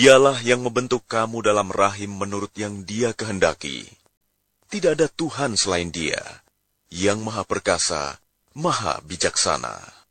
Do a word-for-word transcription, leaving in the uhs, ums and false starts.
Dialah yang membentuk kamu dalam rahim menurut yang Dia kehendaki. Tidak ada Tuhan selain Dia, yang Maha Perkasa, Maha Bijaksana.